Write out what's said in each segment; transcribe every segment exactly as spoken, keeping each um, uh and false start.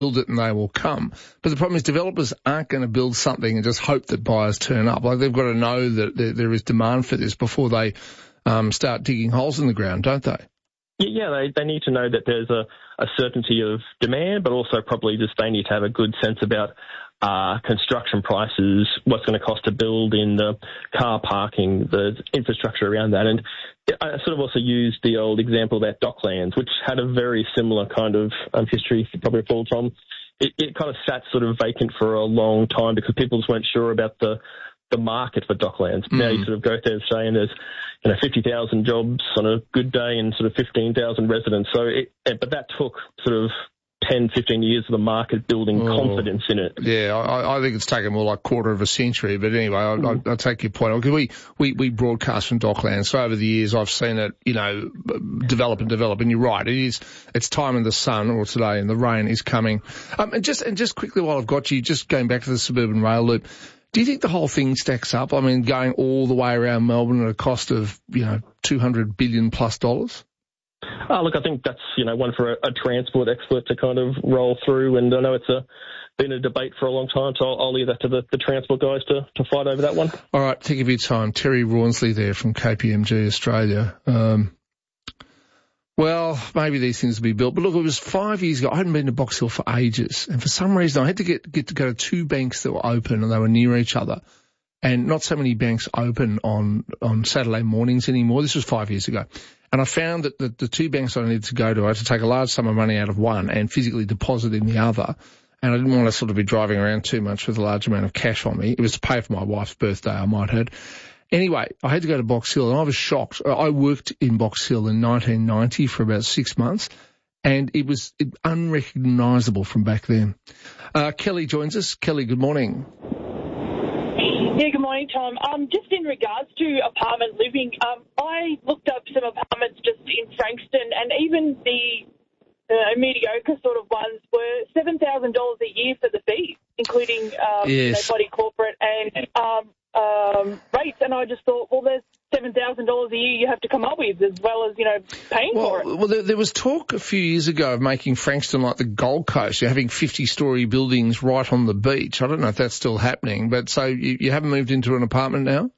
build it and they will come. But the problem is developers aren't going to build something and just hope that buyers turn up. Like, they've got to know that there, there is demand for this before they um, start digging holes in the ground, don't they? Yeah, they, they need to know that there's a, a certainty of demand, but also probably just they need to have a good sense about uh, construction prices, what's going to cost to build in the car parking, the infrastructure around that. And I sort of also used the old example about Docklands, which had a very similar kind of um, history, you probably recall, Tom. It, it kind of sat sort of vacant for a long time because people just weren't sure about the the market for Docklands. Mm. Now you sort of go there saying there's, you know, fifty thousand jobs on a good day and sort of fifteen thousand residents. So, it, but that took sort of ten, fifteen years of the market building oh. confidence in it. Yeah, I, I think it's taken more like a quarter of a century. But anyway, I, mm. I, I take your point. Because we, we, we broadcast from Docklands. So over the years, I've seen it, you know, develop and develop. And you're right, it is, it's time in the sun, or today, and the rain is coming. Um, and just, and just quickly while I've got you, just going back to the suburban rail loop, do you think the whole thing stacks up? I mean, going all the way around Melbourne at a cost of, you know, two hundred billion plus dollars? Oh, look, I think that's, you know, one for a, a transport expert to kind of roll through. And I know it's a, been a debate for a long time, so I'll, I'll leave that to the, the transport guys to, to fight over that one. All right, take a bit of time. Terry Rawnsley there from K P M G Australia. Um, well, maybe these things will be built. But look, it was five years ago. I hadn't been to Box Hill for ages. And for some reason, I had to get, get to go to two banks that were open and they were near each other. And not so many banks open on, on Saturday mornings anymore. This was five years ago. And I found that the, the two banks I needed to go to, I had to take a large sum of money out of one and physically deposit in the other. And I didn't want to sort of be driving around too much with a large amount of cash on me. It was to pay for my wife's birthday, I might add. Anyway, I had to go to Box Hill and I was shocked. I worked in Box Hill in nineteen ninety for about six months and it was unrecognisable from back then. Uh, Kelly joins us. Kelly, good morning. Yeah, good morning, Tom. Um, just in regards to apartment living, um, I looked up some apartments just in Frankston, and even the uh, mediocre sort of ones were seven thousand dollars a year for the fees, including um, yes. you know, body corporate and um, um, rates. And I just thought, well, there's seven thousand dollars a year you have to come up with, as well as, you know, paying well, for it. Well, there, there was talk a few years ago of making Frankston like the Gold Coast. You're having fifty-storey buildings right on the beach. I don't know if that's still happening, but so you, you haven't moved into an apartment now?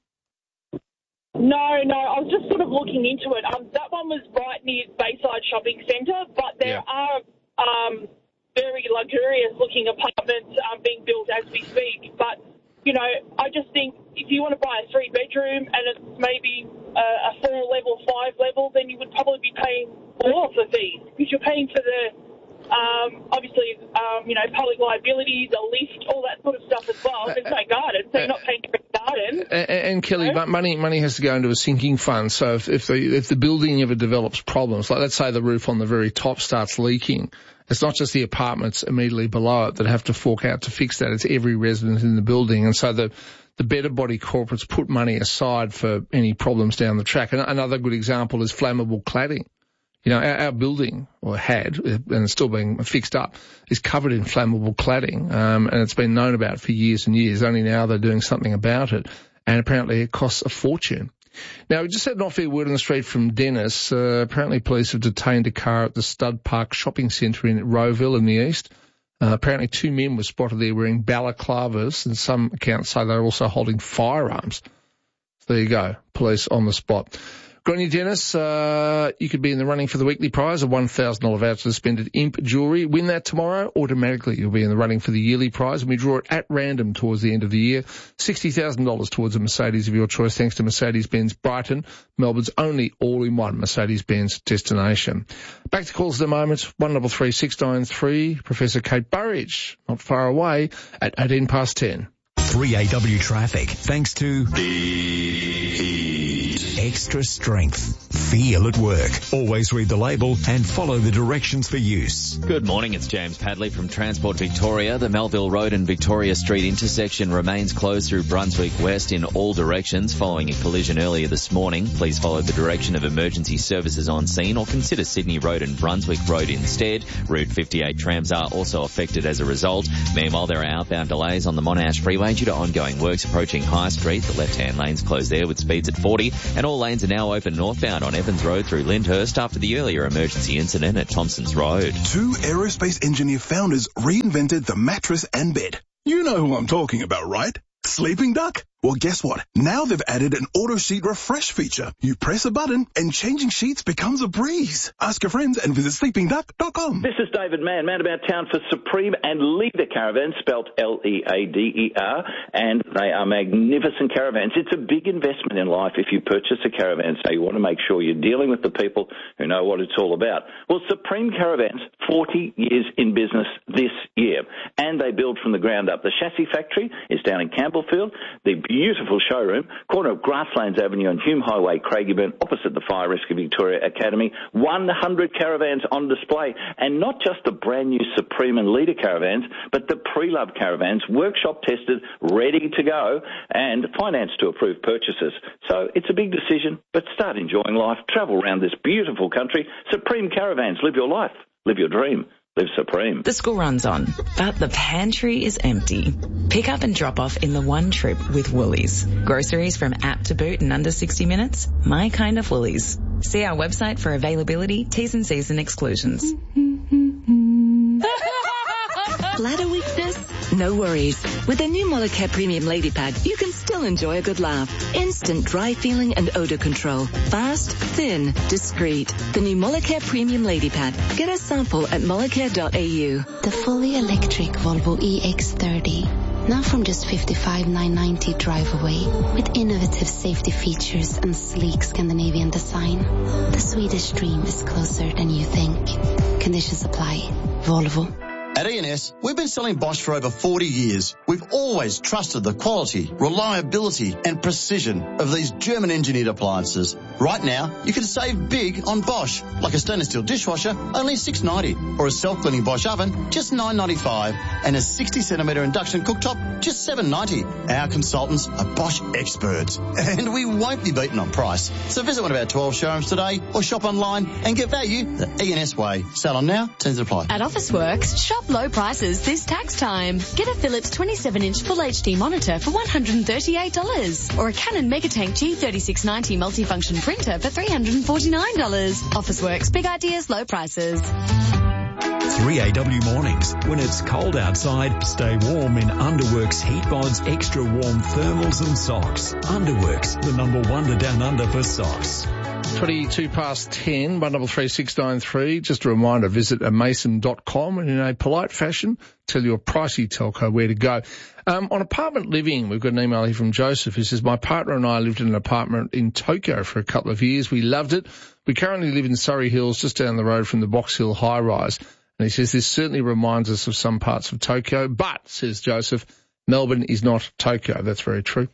No, no, I was just sort of looking into it. Um, that one was right near Bayside Shopping Centre, but there yeah. are um, very luxurious-looking apartments um, being built as we speak. But, you know, I just think if you want to buy a three-bedroom and it's maybe a, a four-level, five-level, then you would probably be paying more for fees because you're paying for the, um, obviously, um, you know, public liabilities, a lift, all that sort of stuff as well. There's no garden, so you're not paying for a garden. And, and Kelly, you know? money money has to go into a sinking fund. So if, if the if the building ever develops problems, like let's say the roof on the very top starts leaking, it's not just the apartments immediately below it that have to fork out to fix that. It's every resident in the building. And so the the better body corporates put money aside for any problems down the track. And another good example is flammable cladding. You know, our, our building, or had, and it's still being fixed up, is covered in flammable cladding, um, and it's been known about for years and years. Only now they're doing something about it, and apparently it costs a fortune. Now, we just had an off-air word on the street from Dennis. Uh, apparently police have detained a car at the Stud Park shopping centre in Rowville in the east. Uh, apparently two men were spotted there wearing balaclavas, and some accounts say they're also holding firearms. So there you go, police on the spot. Good on you, Dennis. Uh, you could be in the running for the weekly prize, a one thousand dollars voucher to spend at Imp Jewellery. Win that tomorrow, automatically you'll be in the running for the yearly prize, and we draw it at random towards the end of the year. sixty thousand dollars towards a Mercedes of your choice, thanks to Mercedes-Benz Brighton, Melbourne's only all-in-one Mercedes-Benz destination. Back to calls at the moment, one double three six nine three. Professor Kate Burridge, not far away, at eighteen past ten. three A W traffic, thanks to the Extra Strength. Feel at work. Always read the label and follow the directions for use. Good morning, it's James Padley from Transport Victoria. The Melville Road and Victoria Street intersection remains closed through Brunswick West in all directions following a collision earlier this morning. Please follow the direction of emergency services on scene or consider Sydney Road and Brunswick Road instead. Route fifty-eight trams are also affected as a result. Meanwhile, there are outbound delays on the Monash Freeway due to ongoing works approaching High Street. The left-hand lane's closed there with speeds at forty, and all lanes are now open northbound tonight on Evans Road through Lyndhurst after the earlier emergency incident at Thompson's Road. Two aerospace engineer founders reinvented the mattress and bed. You know who I'm talking about, right? Sleeping Duck? Well, guess what? Now they've added an auto sheet refresh feature. You press a button and changing sheets becomes a breeze. Ask your friends and visit sleeping duck dot com. This is David Mann, man about town for Supreme and Leader Caravans, spelt L E A D E R, and they are magnificent caravans. It's a big investment in life if you purchase a caravan, so you want to make sure you're dealing with the people who know what it's all about. Well, Supreme Caravans, forty years in business this year, and they build from the ground up. The chassis factory is down in Campbellfield. The beautiful showroom, corner of Grasslands Avenue and Hume Highway, Craigieburn, opposite the Fire Rescue Victoria Academy. one hundred caravans on display, and not just the brand new Supreme and Leader caravans, but the pre-loved caravans, workshop tested, ready to go, and financed to approved purchases. So it's a big decision, but start enjoying life. Travel around this beautiful country. Supreme Caravans. Live your life. Live your dream. Live Supreme. The school runs on, but the pantry is empty. Pick up and drop off in the one trip with Woolies. Groceries from app to boot in under sixty minutes? My kind of Woolies. See our website for availability, T's and C's and exclusions. Bladder weakness? No worries. With the new Molicare Premium Lady Pad, you can still enjoy a good laugh. Instant dry feeling and odor control. Fast, thin, discreet. The new Molicare Premium Lady Pad. Get a sample at molicare dot a u. The fully electric Volvo E X thirty. Now from just fifty-five thousand nine hundred ninety drive away, with innovative safety features and sleek Scandinavian design. The Swedish dream is closer than you think. Conditions apply. Volvo. At E and S, we've been selling Bosch for over forty years. We've always trusted the quality, reliability and precision of these German-engineered appliances. Right now, you can save big on Bosch, like a stainless steel dishwasher, only six dollars ninety, or a self-cleaning Bosch oven, just nine dollars ninety-five, and a sixty centimetre induction cooktop, just seven dollars ninety. Our consultants are Bosch experts, and we won't be beaten on price. So visit one of our twelve showrooms today, or shop online and get value the E and S way. Sale on now, terms apply. At Officeworks, shop low prices this tax time. Get a Philips twenty-seven inch Full H D monitor for one hundred thirty-eight dollars, or a Canon Megatank G thirty-six ninety multifunction printer for three hundred forty-nine dollars. Officeworks, big ideas, low prices. three A W mornings. When it's cold outside, stay warm in Underworks Heat Mods Extra Warm Thermals and Socks. Underworks, the number one to down under for socks. twenty-two past ten, one double three six nine three. Just a reminder, visit mason dot com and in a polite fashion, tell your pricey telco where to go. Um, on apartment living, we've got an email here from Joseph who says, my partner and I lived in an apartment in Tokyo for a couple of years. We loved it. We currently live in Surrey Hills, just down the road from the Box Hill high rise. And he says, this certainly reminds us of some parts of Tokyo, but, says Joseph, Melbourne is not Tokyo. That's very true.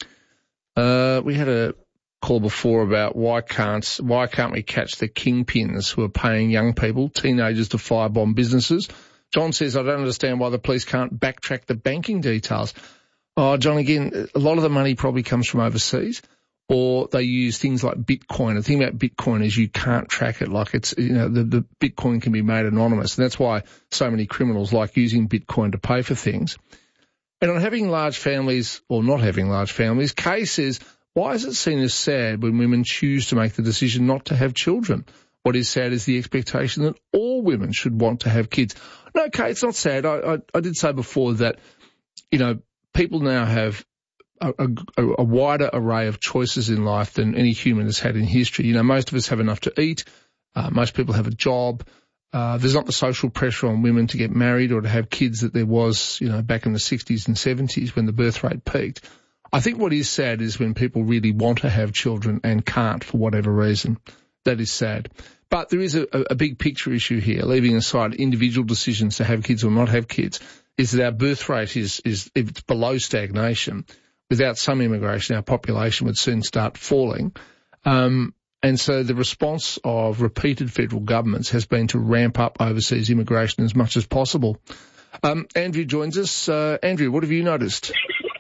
Uh, we had a call before about why can't why can't we catch the kingpins who are paying young people, teenagers, to firebomb businesses? John says, I don't understand why the police can't backtrack the banking details. Oh, John, again, a lot of the money probably comes from overseas, or they use things like Bitcoin. The thing about Bitcoin is you can't track it. Like it's, you know, the, the Bitcoin can be made anonymous, and that's why so many criminals like using Bitcoin to pay for things. And on having large families or not having large families, Kay says, why is it seen as sad when women choose to make the decision not to have children? What is sad is the expectation that all women should want to have kids. No, Kay, it's not sad. I, I, I did say before that, you know, people now have a, a, a wider array of choices in life than any human has had in history. You know, most of us have enough to eat. Uh, most people have a job. Uh, there's not the social pressure on women to get married or to have kids that there was, you know, back in the sixties and seventies when the birth rate peaked. I think what is sad is when people really want to have children and can't for whatever reason. That is sad. But there is a, a big picture issue here, leaving aside individual decisions to have kids or not have kids, is that our birth rate is, is if it's below stagnation. Without some immigration, our population would soon start falling. Um, and so the response of repeated federal governments has been to ramp up overseas immigration as much as possible. Um, Andrew joins us. Uh, Andrew, what have you noticed?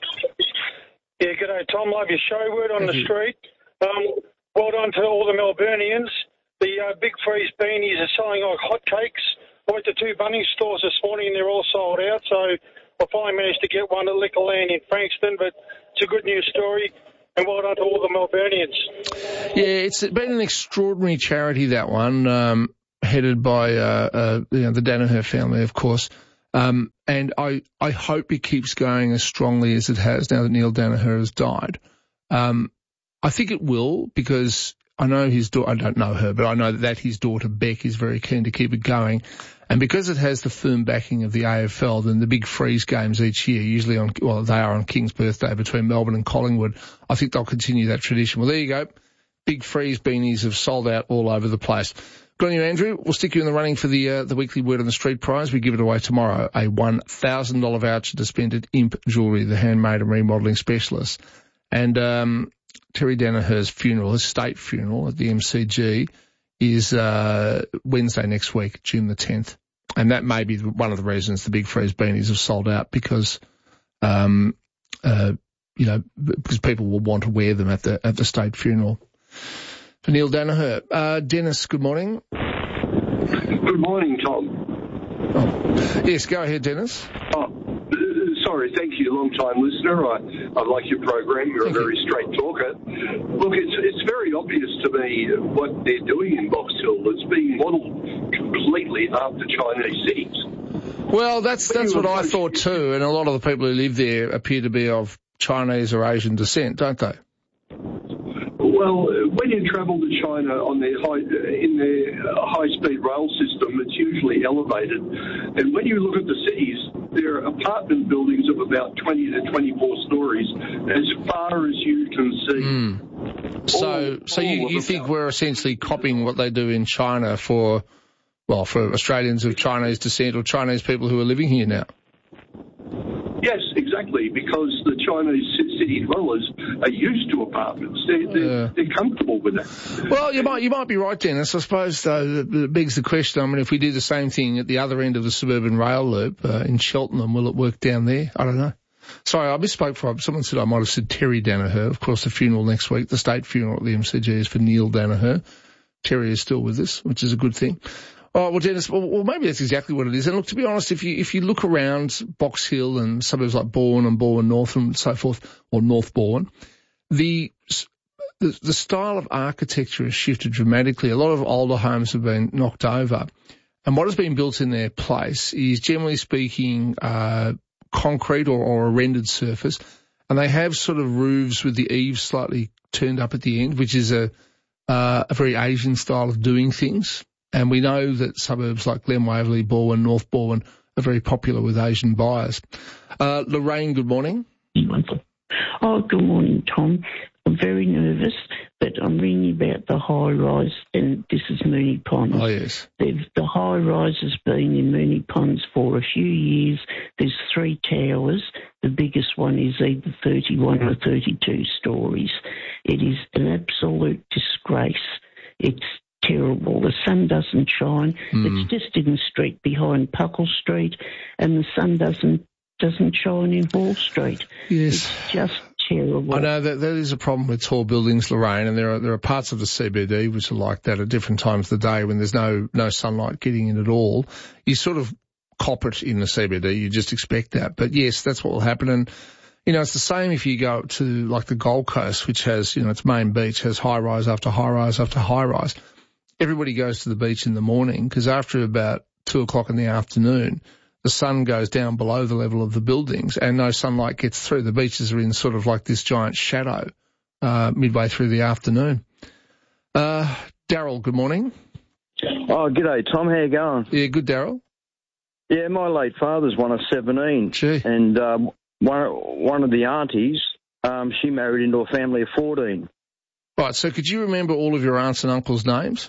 Yeah, g'day, Tom. Love your show. Word on Thank the you. street. Um, well done to all the Melburnians. The uh, Big Freeze beanies are selling like hotcakes. I went to two Bunnings stores this morning and they're all sold out. So I finally managed to get one at Liquorland in Frankston, but it's a good news story. And well done to all the Melburnians. Yeah, it's been an extraordinary charity, that one, um, headed by uh, uh, you know, the Danaher family, of course. Um, and I, I hope it keeps going as strongly as it has now that Neil Danaher has died. Um, I think it will, because I know his daughter, I don't know her, but I know that his daughter Beck is very keen to keep it going. And because it has the firm backing of the A F L, then the big freeze games each year, usually on, well, they are on King's birthday between Melbourne and Collingwood. I think they'll continue that tradition. Well, there you go. Big freeze beanies have sold out all over the place. Good on you, Andrew. We'll stick you in the running for the uh, the weekly Word on the Street prize. We give it away tomorrow, a one thousand dollars voucher to spend at Imp Jewellery, the handmade and remodelling specialist. And um, Terry Danaher's funeral, his state funeral at the M C G, is uh, Wednesday next week, June the tenth. And that may be one of the reasons the big freeze beanies have sold out, because, um, uh, you know, because people will want to wear them at the at the state funeral. For Neil Danaher. Uh, Dennis, good morning. Good morning, Tom. Oh. Yes, go ahead, Dennis. Oh, sorry, thank you, long-time listener. I, I like your program. You're thank a very you. straight talker. Look, it's it's very obvious to me what they're doing in Box Hill. It's being modelled completely after Chinese cities. Well, that's that's what I thought too, and a lot of the people who live there appear to be of Chinese or Asian descent, don't they? Well, when you travel to China on their high, in their high-speed rail system, it's usually elevated. And when you look at the cities, there are apartment buildings of about twenty to twenty-four stories as far as you can see. Mm. So, all, so you, you think about. we're essentially copying what they do in China for, well, for Australians of Chinese descent or Chinese people who are living here now? Yes, exactly, because the Chinese city dwellers are used to apartments. They're, they're, uh, they're comfortable with that. Well, you might you might be right, Dennis. I suppose, though, it begs the question, I mean, if we do the same thing at the other end of the suburban rail loop uh, in Cheltenham, will it work down there? I don't know. Sorry, I misspoke. For someone said I might have said Terry Danaher. Of course, the funeral next week, the state funeral at the M C G, is for Neil Danaher. Terry is still with us, which is a good thing. Oh, well, Dennis, well, well, maybe that's exactly what it is. And look, to be honest, if you, if you look around Box Hill and suburbs like Bourne and Bourne North and so forth, or North Bourne, the, the, the style of architecture has shifted dramatically. A lot of older homes have been knocked over. And what has been built in their place is, generally speaking, uh, concrete or, or a rendered surface. And they have sort of roofs with the eaves slightly turned up at the end, which is a, uh, a very Asian style of doing things. And we know that suburbs like Glen Waverley, Bourne, North Bourne are very popular with Asian buyers. Uh, Lorraine, good morning. Oh, good morning, Tom. I'm very nervous, but I'm ringing about the high-rise, and this is Moonee Ponds. Oh, yes. They've, the high-rise has been in Moonee Ponds for a few years. There's three towers. The biggest one is either thirty-one or thirty-two stories. It is an absolute disgrace. It's terrible. The sun doesn't shine. Mm. It's just in the street behind Puckle Street, and the sun doesn't doesn't shine in Hall Street. Yes. It's just terrible. I know that that is a problem with tall buildings, Lorraine, and there are there are parts of the C B D which are like that at different times of the day when there's no no sunlight getting in at all. You sort of cop it in the C B D. You just expect that. But yes, that's what will happen. And you know, it's the same if you go to like the Gold Coast, which has, you know, its main beach has high rise after high rise after high rise. Everybody goes to the beach in the morning because after about two o'clock in the afternoon, the sun goes down below the level of the buildings and no sunlight gets through. The beaches are in sort of like this giant shadow uh, midway through the afternoon. Uh, Daryl, good morning. Oh, g'day, Tom. How you going? Yeah, good, Daryl. Yeah, my late father's one of seventeen. Gee. And um, one, one of the aunties, um, she married into a family of fourteen. Right, so could you remember all of your aunts and uncles' names?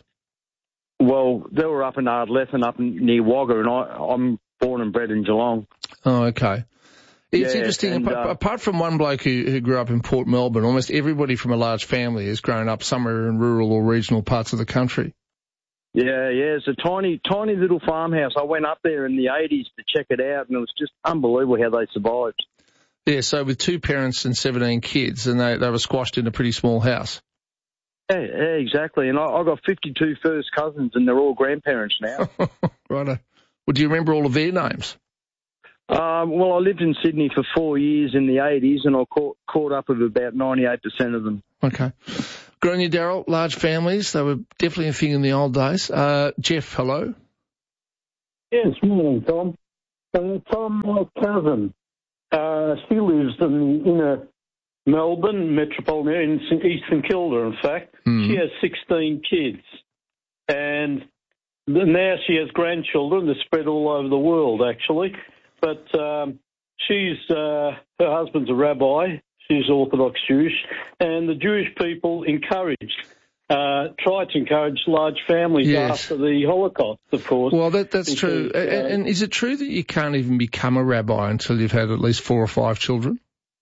Well, they were up in Ardlethan, up near Wagga, and I, I'm born and bred in Geelong. Oh, okay. It's yeah, interesting, and, apart, uh, apart from one bloke who, who grew up in Port Melbourne, almost everybody from a large family has grown up somewhere in rural or regional parts of the country. Yeah, yeah, it's a tiny, tiny little farmhouse. I went up there in the eighties to check it out, and it was just unbelievable how they survived. Yeah, so with two parents and seventeen kids, and they, they were squashed in a pretty small house. Yeah, yeah, exactly. And I, I've got fifty-two first cousins, and they're all grandparents now. Right. Well, do you remember all of their names? Um, well, I lived in Sydney for four years in the eighties, and I caught, caught up with about ninety-eight percent of them. Okay. Good on you, Daryl. Large families, they were definitely a thing in the old days. Uh, Jeff, hello. Yes, morning, Tom. Uh, Tom, my cousin, uh, she lives in inner Melbourne, metropolitan, in East St Kilda, in fact. Mm. She has sixteen kids, and now she has grandchildren. They're spread all over the world, actually. But um, she's uh, her husband's a rabbi. She's Orthodox Jewish, and the Jewish people encouraged, uh, tried to encourage large families yes. after the Holocaust, of course. Well, that, that's because, true. Uh, and, and is it true that you can't even become a rabbi until you've had at least four or five children?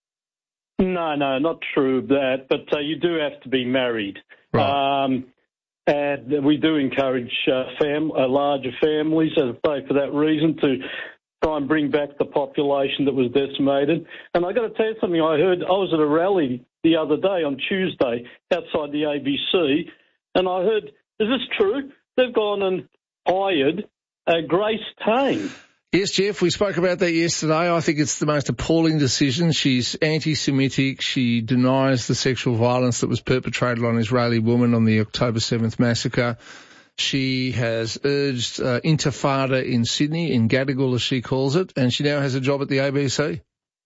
No, no, not true that, but uh, you do have to be married. Right. Um, and we do encourage uh, fam- uh, larger families, as I say, for that reason, to try and bring back the population that was decimated. And I got to tell you something. I heard I was at a rally the other day on Tuesday outside the A B C, and I heard, is this true? They've gone and hired uh, Grace Tame. Yes, Jeff, we spoke about that yesterday. I think it's the most appalling decision. She's anti-Semitic. She denies the sexual violence that was perpetrated on Israeli women on the October seventh massacre. She has urged uh, intifada in Sydney, in Gadigal as she calls it, and she now has a job at the A B C.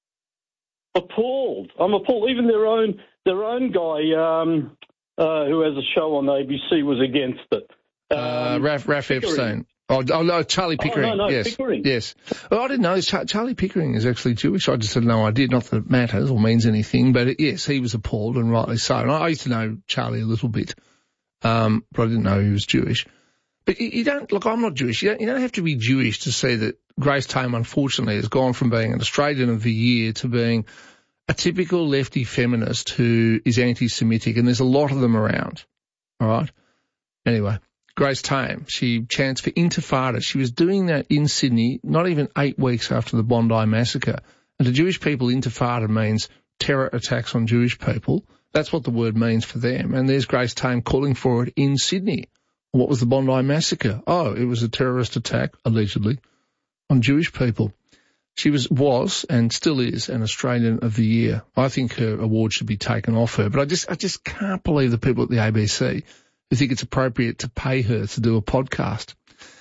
Appalled. I'm appalled. Even their own their own guy um, uh, who has a show on A B C was against it. Um, uh, Raf, Raf Epstein. Oh, oh, no, Charlie Pickering. Oh, no, no, yes. Pickering. Yes. Well, I didn't know Char- Charlie Pickering is actually Jewish. I just had no idea. Not that it matters or means anything, but it, yes, he was appalled, and rightly so. And I, I used to know Charlie a little bit. Um, but I didn't know he was Jewish. But you, you don't, look, I'm not Jewish. You don't, you don't have to be Jewish to see that Grace Tame, unfortunately, has gone from being an Australian of the Year to being a typical lefty feminist who is anti-Semitic, and there's a lot of them around. All right? Anyway, Grace Tame, she chants for intifada. She was doing that in Sydney not even eight weeks after the Bondi massacre. And to Jewish people, intifada means terror attacks on Jewish people. That's what the word means for them. And there's Grace Tame calling for it in Sydney. What was the Bondi massacre? Oh, it was a terrorist attack, allegedly, on Jewish people. She was, was and still is an Australian of the Year. I think her award should be taken off her. But I just, I just can't believe the people at the A B C who think it's appropriate to pay her to do a podcast.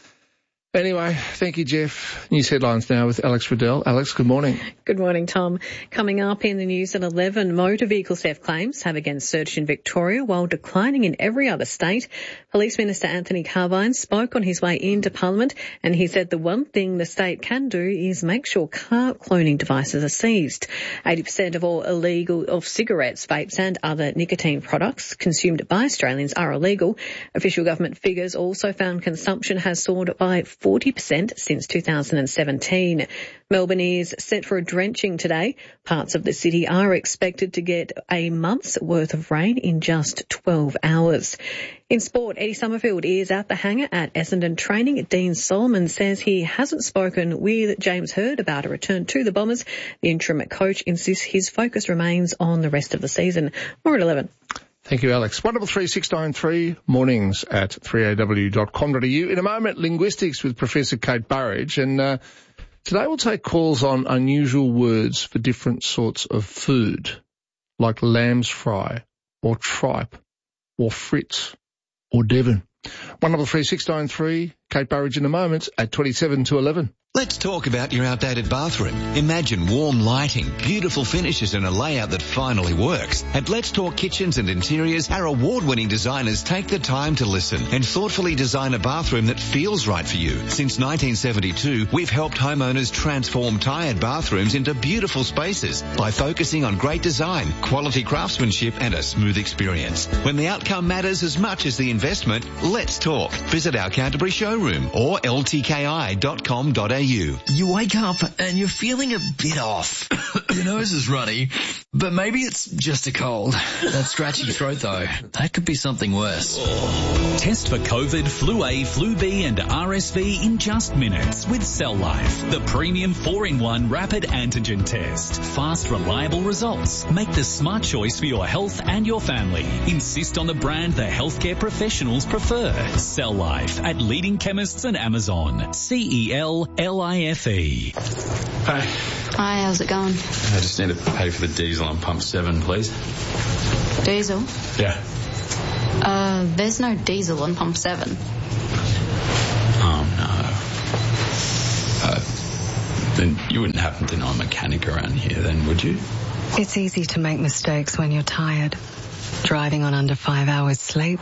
Anyway, thank you, Jeff. News headlines now with Alex Riddell. Alex, good morning. Good morning, Tom. Coming up in the news at eleven, motor vehicle theft claims have again surged in Victoria while declining in every other state. Police Minister Anthony Carvine spoke on his way into Parliament, and he said the one thing the state can do is make sure car cloning devices are seized. eighty percent of all illegal of cigarettes, vapes and other nicotine products consumed by Australians are illegal. Official government figures also found consumption has soared by forty percent since two thousand seventeen. Melbourne is set for a drenching today. Parts of the city are expected to get a month's worth of rain in just twelve hours. In sport, Eddie Summerfield is at the hangar at Essendon training. Dean Solomon says he hasn't spoken with James Hird about a return to the Bombers. The interim coach insists his focus remains on the rest of the season. More at eleven. Thank you, Alex. one double three six nine three, mornings at three a w dot com dot a u. In a moment, linguistics with Professor Kate Burridge. And uh, today we'll take calls on unusual words for different sorts of food, like lamb's fry or tripe or fritz or Devon. one double three six nine three, Kate Burridge in a moment at twenty-seven to eleven. Let's talk about your outdated bathroom. Imagine warm lighting, beautiful finishes and a layout that finally works. At Let's Talk Kitchens and Interiors, our award-winning designers take the time to listen and thoughtfully design a bathroom that feels right for you. Since nineteen seventy-two, we've helped homeowners transform tired bathrooms into beautiful spaces by focusing on great design, quality craftsmanship and a smooth experience. When the outcome matters as much as the investment, let's talk. Visit our Canterbury showroom or l t k i dot com dot a u. You. you wake up and you're feeling a bit off. Your nose is runny, but maybe it's just a cold. That scratchy throat, though, that could be something worse. Test for COVID, Flu A, Flu B and R S V in just minutes with Cell Life, the premium four in one rapid antigen test. Fast, reliable results. Make the smart choice for your health and your family. Insist on the brand the healthcare professionals prefer. Cell Life at leading chemists and Amazon. C E L L L I F E. Hi. Hi, how's it going? I just need to pay for the diesel on pump seven, please. Diesel? Yeah. Uh, there's no diesel on pump seven. Oh, no. Uh, then you wouldn't happen to know a mechanic around here then, would you? It's easy to make mistakes when you're tired. Driving on under five hours sleep.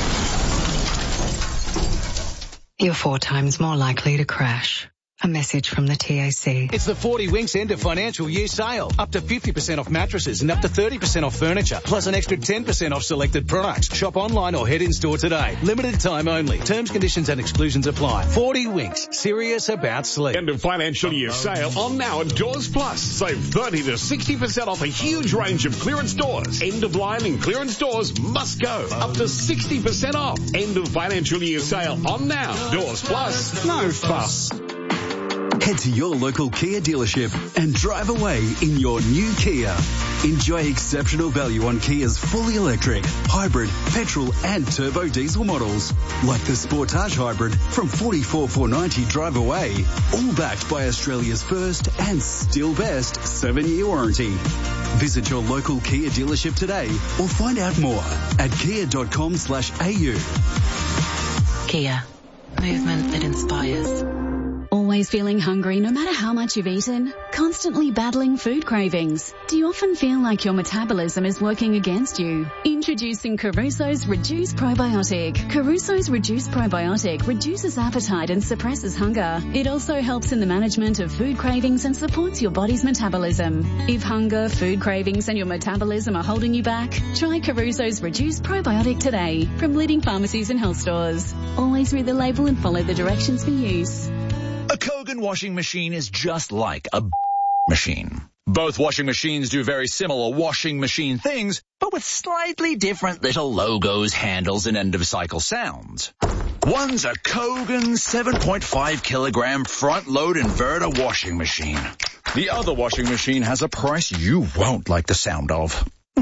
You're four times more likely to crash. A message from the T A C. It's the forty Winks end of financial year sale. Up to fifty percent off mattresses and up to thirty percent off furniture, plus an extra ten percent off selected products. Shop online or head in store today. Limited time only. Terms, conditions and exclusions apply. forty Winks. Serious about sleep. End of financial year sale on now at Doors Plus. Save thirty to sixty percent off a huge range of clearance doors. End of line and clearance doors must go. Up to sixty percent off. End of financial year sale on now. Doors Plus. No fuss. Head to your local Kia dealership and drive away in your new Kia. Enjoy exceptional value on Kia's fully electric, hybrid, petrol and turbo diesel models. Like the Sportage Hybrid from forty-four thousand four hundred ninety drive away. All backed by Australia's first and still best seven-year warranty. Visit your local Kia dealership today or find out more at kia.com slash AU. Kia. Movement that inspires. Always feeling hungry no matter how much you've eaten? Constantly battling food cravings? Do you often feel like your metabolism is working against you? Introducing Caruso's Reduce Probiotic. Caruso's Reduce Probiotic reduces appetite and suppresses hunger. It also helps in the management of food cravings and supports your body's metabolism. If hunger, food cravings and your metabolism are holding you back, try Caruso's Reduce Probiotic today from leading pharmacies and health stores. Always read the label and follow the directions for use. A Kogan washing machine is just like a machine. Both washing machines do very similar washing machine things, but with slightly different little logos, handles, and end-of-cycle sounds. One's a Kogan seven point five kilogram front-load inverter washing machine. The other washing machine has a price you won't like the sound of.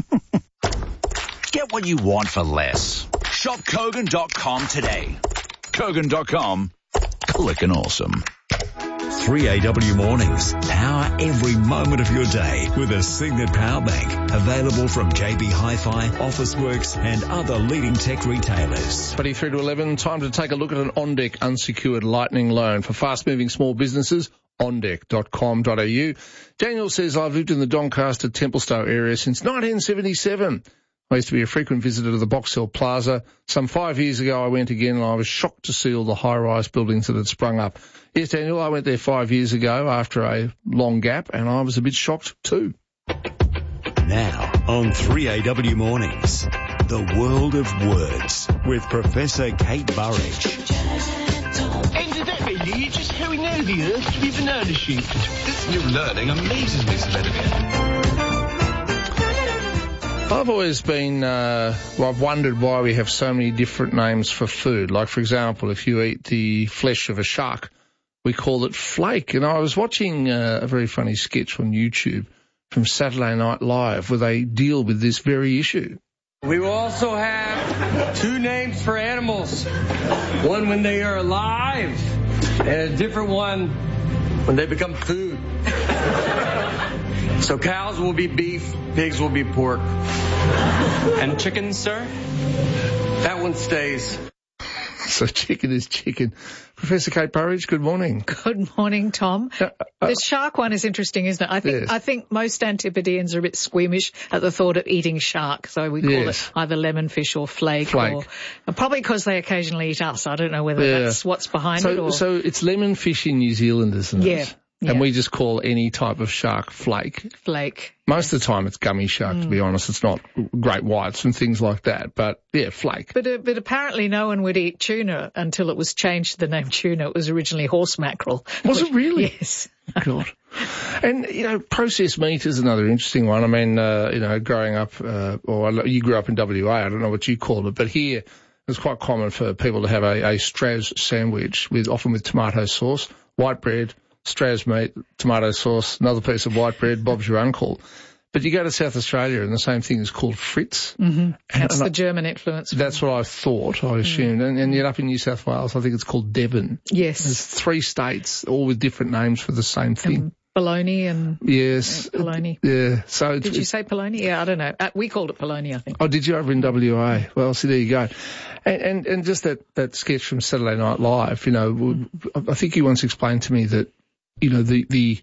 Get what you want for less. Shop Kogan dot com today. Kogan dot com. Clickin' awesome. three A W Mornings. Power every moment of your day with a Signet Power Bank. Available from J B Hi-Fi, Officeworks and other leading tech retailers. twenty-three to eleven, time to take a look at an OnDeck unsecured lightning loan for fast-moving small businesses. on deck dot com dot a u. Daniel says, I've lived in the Doncaster Templestowe area since nineteen seventy-seven. I used to be a frequent visitor to the Box Hill Plaza. Some five years ago I went again and I was shocked to see all the high-rise buildings that had sprung up. Yes, Daniel, I went there five years ago after a long gap and I was a bit shocked too. Now on three A W Mornings, the world of words with Professor Kate Burridge. Incidentally, Lee, just how we know the Earth to be banana shaped. This new learning amazes me, Sir. I've always been, uh, well, I've wondered why we have so many different names for food. Like, for example, if you eat the flesh of a shark, we call it flake. And I was watching uh, a very funny sketch on YouTube from Saturday Night Live where they deal with this very issue. We will also have two names for animals. One when they are alive and a different one when they become food. So cows will be beef, pigs will be pork. And chickens, sir? That one stays. So chicken is chicken. Professor Kate Burridge, good morning. Good morning, Tom. Uh, uh, the shark one is interesting, isn't it? I think yes. I think most Antipodeans are a bit squeamish at the thought of eating shark, so we call yes. it either lemon fish or flake. Flake. Or, probably because they occasionally eat us. I don't know whether yeah. that's what's behind so, it or... So it's lemon fish in New Zealand, isn't it? Yeah. Yeah. And we just call any type of shark flake. Flake. Most of the time it's gummy shark, mm. to be honest. It's not great whites and things like that. But, yeah, flake. But uh, but apparently no one would eat tuna until it was changed to the name tuna. It was originally horse mackerel. Was which, it really? Yes. God. And, you know, processed meat is another interesting one. I mean, uh, you know, growing up, uh, or you grew up in W A, I don't know what you called it, but here it's quite common for people to have a, a Straz sandwich, with often with tomato sauce, white bread, Straz meat, tomato sauce, another piece of white bread, Bob's your uncle. But you go to South Australia and the same thing is called Fritz. Mm-hmm. That's and the I, German influence. That's what I thought, I assumed. Mm. And, and yet up in New South Wales, I think it's called Devon. Yes. There's three states, all with different names for the same thing. Um, Polony and... Yes. Uh, Polony. Yeah. So Did you say Polony? Yeah, I don't know. Uh, we called it Polony, I think. Oh, did you over in W A? Well, see, there you go. And, and, and just that, that sketch from Saturday Night Live, you know, mm. I think you once explained to me that, you know, the, the,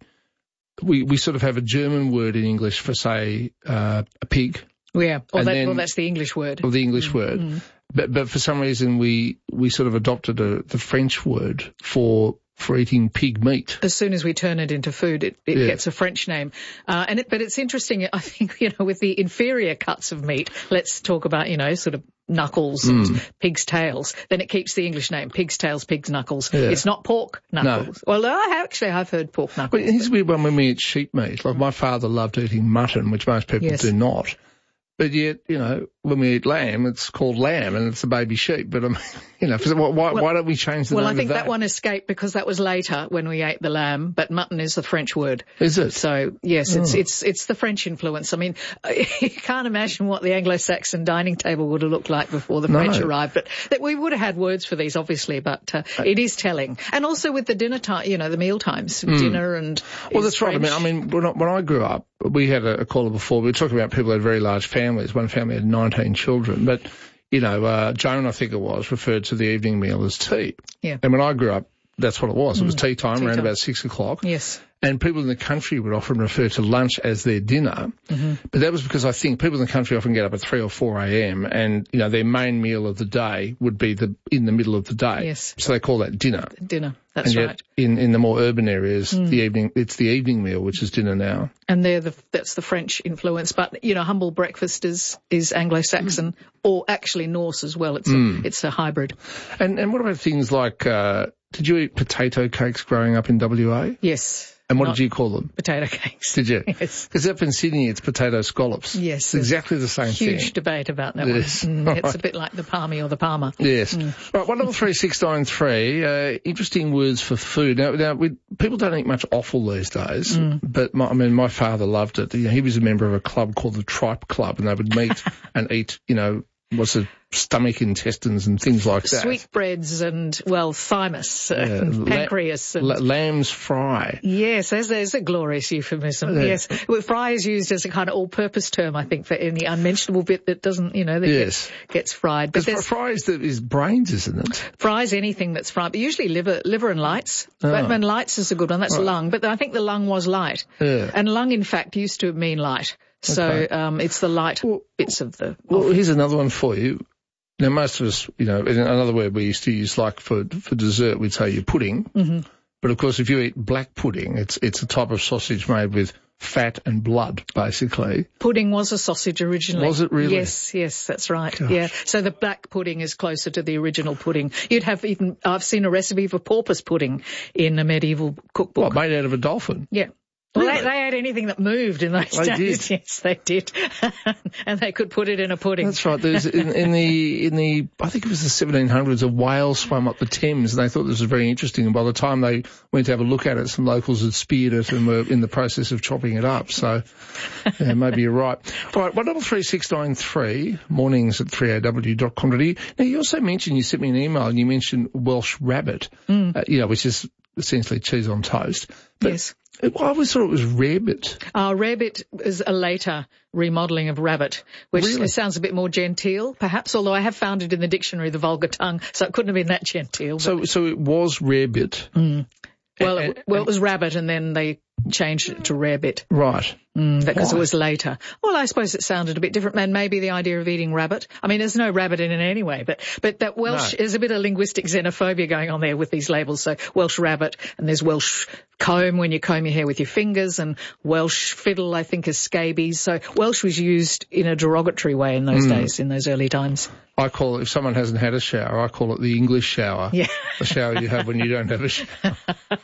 we, we sort of have a German word in English for, say, uh, a pig. Yeah. Or, that, then, or that's the English word. Or the English mm. word. Mm. But, but for some reason we, we sort of adopted a, the French word for, for eating pig meat. As soon as we turn it into food, it, it yeah. gets a French name. Uh, and it, but it's interesting, I think, you know, with the inferior cuts of meat, let's talk about, you know, sort of knuckles and mm. pig's tails, then it keeps the English name, pig's tails, pig's knuckles. Yeah. It's not pork knuckles. No. Well, I actually, I've heard pork knuckles. Well, here's a weird one when we eat sheep meat. Like, my father loved eating mutton, which most people yes. do not. But yet, you know, when we eat lamb, it's called lamb and it's a baby sheep. But, I mean, you know, why, well, why don't we change the well, name I think of that? that one escaped because that was later when we ate the lamb, but mutton is the French word. Is it? So, yes, oh. it's it's it's the French influence. I mean, you can't imagine what the Anglo-Saxon dining table would have looked like before the no. French arrived. But that we would have had words for these, obviously, but uh, it is telling. And also with the dinner time, you know, the meal times, mm. dinner and... Well, that's French. right. I mean, I mean when I, when I grew up, we had a, a caller before. We were talking about people who had very large families. One family had nineteen children. But, you know, uh, Joan, I think it was, referred to the evening meal as tea. Yeah. And when I grew up, that's what it was. It was mm. tea time, tea around time. about six o'clock. Yes. And people in the country would often refer to lunch as their dinner. Mm-hmm. But that was because I think people in the country often get up at three or four a.m. and, you know, their main meal of the day would be the in the middle of the day. Yes. So they call that dinner. Dinner. That's and yet right. In, in the more urban areas, mm. the evening, it's the evening meal, which is dinner now. And they're the, that's the French influence. But, you know, humble breakfast is, is Anglo-Saxon or actually Norse as well. It's mm. a, it's a hybrid. And, and what about things like, uh, did you eat potato cakes growing up in W A? Yes. And what Not did you call them? Potato cakes. Did you? Yes. Because up in Sydney, it's potato scallops. Yes. It's exactly the same huge thing. Huge debate about that yes. one. Mm, right. It's a bit like the palmy or the palmer. Yes. Mm. Right, one double three six nine three. Uh, interesting words for food. Now, now we, people don't eat much offal these days, mm. but my, I mean, my father loved it. You know, he was a member of a club called the Tripe Club, and they would meet and eat, you know, what's it? Stomach intestines and things like that. Sweetbreads and, well, thymus, uh, yeah, and pancreas. And... La- lamb's fry. Yes, there's, there's a glorious euphemism. Yeah. Yes. Well, fry is used as a kind of all-purpose term, I think, for any unmentionable bit that doesn't, you know, that yes. gets, gets fried. But there's fry is, the, is brains, isn't it? Fry's anything that's fried, but usually liver, liver and lights. Oh. But when lights is a good one, that's right. lung. But I think the lung was light. Yeah. And lung, in fact, used to mean light. So, okay. um, it's the light well, bits of the... Well, here's another one for you. Now, most of us, you know, another word we used to use, like for for dessert, we'd say your pudding. Mm-hmm. But of course, if you eat black pudding, it's it's a type of sausage made with fat and blood, basically. Pudding was a sausage originally. Was it really? Yes, yes, that's right. Gosh. Yeah. So the black pudding is closer to the original pudding. You'd have even, I've seen a recipe for porpoise pudding in a medieval cookbook. What, made out of a dolphin? Yeah. Well, really? they, they had anything that moved in those they days. Did. Yes, they did. And they could put it in a pudding. That's right. There's in, in the, in the, I think it was the seventeen hundreds, a whale swam up the Thames and they thought this was very interesting. And by the time they went to have a look at it, some locals had speared it and were in the process of chopping it up. So, yeah, maybe you're right. All right. one double three six nine three, mornings at three a w dot com dot a u. Now, you also mentioned, you sent me an email and you mentioned Welsh rabbit, mm. uh, you know, which is essentially cheese on toast. But yes. I always thought it was rarebit. Uh, rarebit is a later remodelling of rabbit, which really? sounds a bit more genteel, perhaps, although I have found it in the dictionary, the vulgar tongue, so it couldn't have been that genteel. But... So so it was rarebit. Mm. Well, and, it, well, it was rabbit, and then they changed it to rarebit. Right. Mm, because Why? it was later. Well, I suppose it sounded a bit different, and maybe the idea of eating rabbit. I mean, there's no rabbit in it anyway, but but that Welsh, no. there's a bit of linguistic xenophobia going on there with these labels. So Welsh rabbit, and there's Welsh comb when you comb your hair with your fingers, and Welsh fiddle, I think, is scabies. So Welsh was used in a derogatory way in those mm. days, in those early times. I call it, if someone hasn't had a shower, I call it the English shower. Yeah. The shower you have when you don't have a shower.